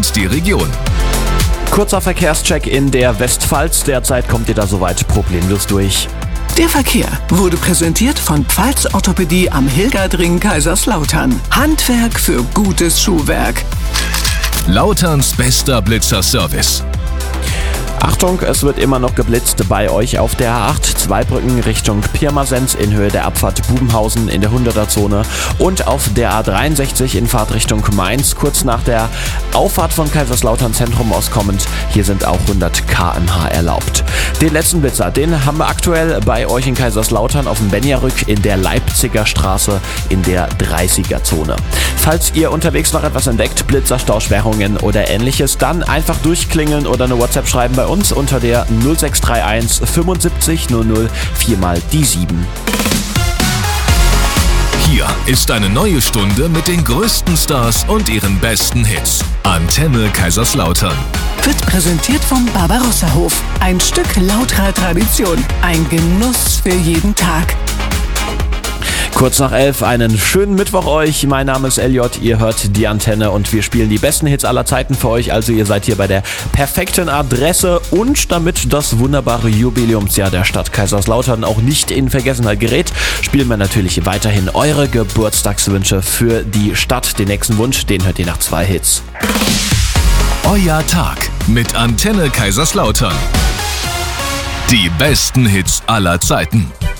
und die Region. Kurzer Verkehrscheck in der Westpfalz. Derzeit kommt ihr da soweit problemlos durch. Der Verkehr wurde präsentiert von Pfalz Orthopädie am Hilgerdring Kaiserslautern. Handwerk für gutes Schuhwerk. Lauterns bester Blitzerservice. Achtung, es wird immer noch geblitzt bei euch auf der A8, Zweibrücken Richtung Pirmasens in Höhe der Abfahrt Bubenhausen in der 100er-Zone und auf der A63 in Fahrtrichtung Mainz, kurz nach der Auffahrt von Kaiserslautern Zentrum auskommend. Hier sind auch 100 km/h erlaubt. Den letzten Blitzer, den haben wir aktuell bei euch in Kaiserslautern auf dem Benjarück in der Leipziger Straße in der 30er-Zone. Falls ihr unterwegs noch etwas entdeckt, Blitzer, Stausperrungen oder ähnliches, dann einfach durchklingeln oder eine WhatsApp schreiben bei uns unter der 0631 75 00 4 mal die 7. Hier ist eine neue Stunde mit den größten Stars und ihren besten Hits. Antenne Kaiserslautern. Wird präsentiert vom Barbarossa-Hof. Ein Stück lauterer Tradition. Ein Genuss für jeden Tag. Kurz nach 11, einen schönen Mittwoch euch. Mein Name ist LJ, ihr hört die Antenne und wir spielen die besten Hits aller Zeiten für euch. Also ihr seid hier bei der perfekten Adresse und damit das wunderbare Jubiläumsjahr der Stadt Kaiserslautern auch nicht in Vergessenheit gerät, spielen wir natürlich weiterhin eure Geburtstagswünsche für die Stadt. Den nächsten Wunsch, den hört ihr nach 2 Hits. Euer Tag mit Antenne Kaiserslautern. Die besten Hits aller Zeiten.